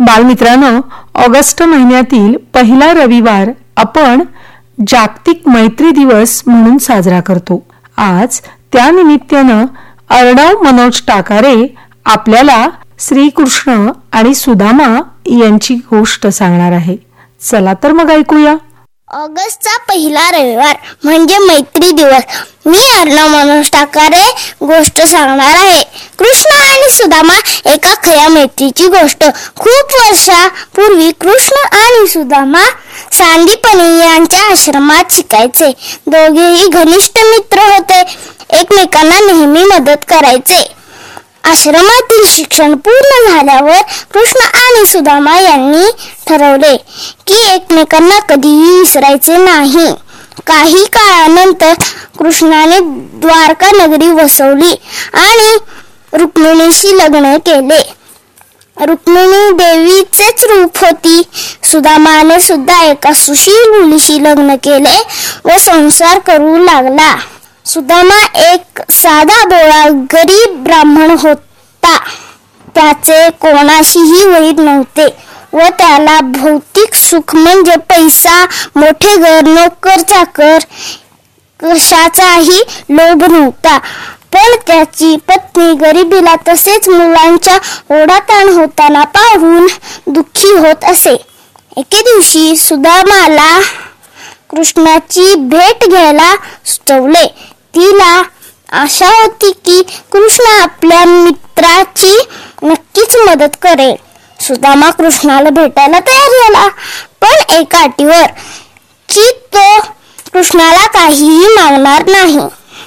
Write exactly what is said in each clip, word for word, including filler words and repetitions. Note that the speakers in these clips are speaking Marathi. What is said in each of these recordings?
बालमित्रांनो, ऑगस्ट महिन्यातील पहिला रविवार आपण जागतिक मैत्री दिवस म्हणून साजरा करतो. आज त्या निमित्तानं अर्णव मनोज टाकारे आपल्याला श्रीकृष्ण आणि सुदामा यांची गोष्ट सांगणार आहे. चला तर मग ऐकूया. ऑगस्टचा पहिला रविवार म्हणजे मैत्री दिवस. मी अर्णव मनोज टाकारे गोष्ट सांगणार आहे. कृष्ण आणि सुदामा एका खऱ्या मैत्रीची गोष्ट. खूप वर्षापूर्वी कृष्ण आणि सुदामा सांदीपनी यांच्या आश्रमात शिकायचे. दोघेही घनिष्ठ मित्र होते. एकमेकांना नेहमी मदत करायचे. आश्रमातील शिक्षण पूर्ण झाल्यावर कृष्ण आणि सुदामा यांनी ठरवले की एकमेकांना कधीही विसरायचे नाही. काही काळानंतर कृष्णाने द्वारका नगरी वसवली आणि रुक्मिणीशी लग्न केले. रुक्मिणी देवीचेच रूप होती. सुदामाने सुद्धा एका सुशील मुलीशी लग्न केले व संसार करू लागला. सुदामा एक साधा बोळा गरीब ब्राह्मण होता. त्याचे कोणाशीही वैर नव्हते व त्याला भौतिक सुख म्हणजे पैसा, मोठे घर, नोकर चाकर कशाचाही लोभ नव्हता. पण त्याची पत्नी गरिबीला तसेच मुलांच्या ओढाताण होताना पाहून दुःखी होत असे. एके दिवशी सुदामाला कृष्णाची भेट घ्यायला सुचवले. तिला आशा होती की कृष्ण आपल्या मित्राची नक्कीच मदत करेल. सुदामा कृष्णाला भेटायला तयार झाला, पण एका अटीवर की तो कृष्णाला काहीही मागणार नाही.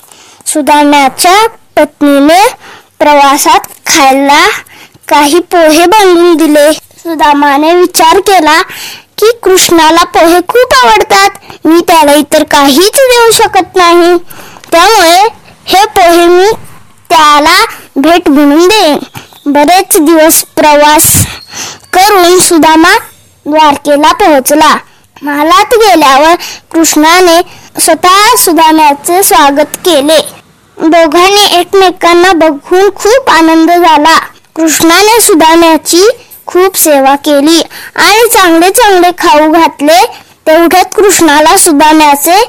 सुदामाच्या पत्नीने प्रवासात खायला काही पोहे बांधून दिले. सुदामाने विचार केला की कृष्णाला पोहे खूप आवडतात. मी त्याला इतर काहीच देऊ शकत नाही, त्यामुळे हे पोहे मी त्याला भेट म्हणून देईन. बरेच दिवस प्रवास करून सुदामा द्वारकेला पोहोचला. महालात गेल्यावर कृष्णाने स्वतः सुदाम्याचे स्वागत केले. दोघांनी एकमेकांना बघून खूप आनंद झाला. कृष्णाने सुदाम्याची खूप सेवा केली आणि चांगले चांगले खाऊ घातले. तेवढ्यात कृष्णाला सुदाम्याचे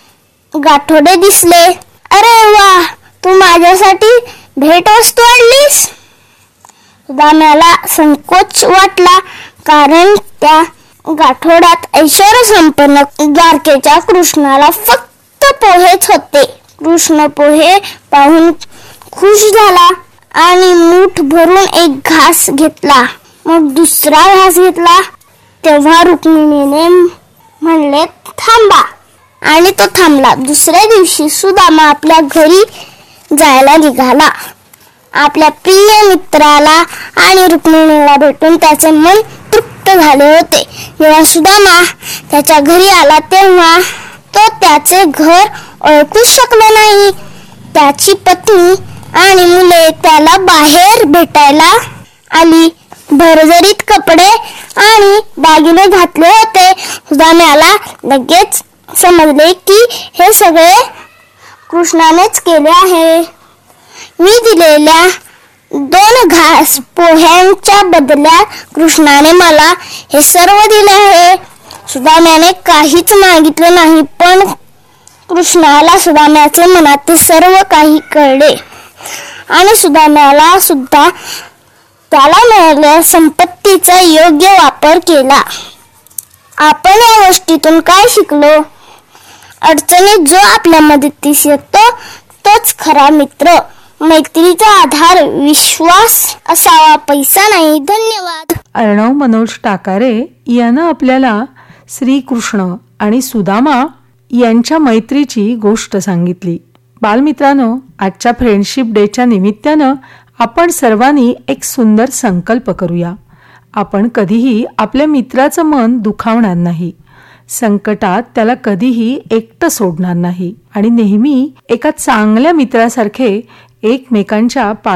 गाठोडे दिसले. अरे वा, तू माझ्यासाठी भेटवस्तू आणलीस? सुदाम्याला संकोच वाटला, कारण त्या गाठोड्यात ऐश्वर्य संपन्न द्वारकेच्या कृष्णाला फक्त पोहेच होते. कृष्ण पोहे पाहून खुश झाला आणि मूठ भरून एक घास घेतला. मग दुसरा घास घेतला. तेव्हा रुक्मिणीने म्हणले थांबा, आणि तो थांबला. दुसऱ्या दिवशी सुदामा आपल्या घरी जायला निघाला. आपल्या प्रिय मित्राला आणि रुक्मिणीला भेटून त्याचे मन तृप्त झाले होते. जेव्हा सुदामा त्याच्या घरी आला तेव्हा तो त्याचे घर ओळखूच शकला नाही. त्याची पत्नी आणि मुले त्याला बाहेर भेटायला आली. भरजरीत कपडे आणि दागिने घातले होते. सुदाम्याला लगेच समजले की हे सगळे कृष्णानेच केले आहे. मी दिलेल्या दोन घास पोह्यांच्या बदल्यात कृष्णाने मला हे सर्व दिले आहे. सुदाम्याने काहीच मागितले नाही, पण कृष्णाला सुदाम्याचे मनातील सर्व काही कळले आणि सुदाम्याला सुद्धा त्याला मिळालेल्या संपत्तीचा योग्य वापर केला. आपण या गोष्टीतून काय शिकलो? अडचणीत जो आपल्या मदतीस येतो तोच खरा मित्र. मैत्रीचा आधार विश्वास असावा, पैसा नाही. धन्यवाद. अर्णव मनोज टाकारे यानं आपल्याला श्रीकृष्ण आणि सुदामा यांच्या मैत्रीची गोष्ट सांगितली. बालमित्रांनो, आजच्या फ्रेंडशिप डेच्या निमित्तानं आपण सर्वांनी एक सुंदर संकल्प करूया. आपण कधीही आपल्या मित्राचं मन दुखावणार नाही, संकटात त्याला कधीही एकटं सोडणार नाही आणि नेहमी एका चांगल्या मित्रासारखे एकमेकांच्या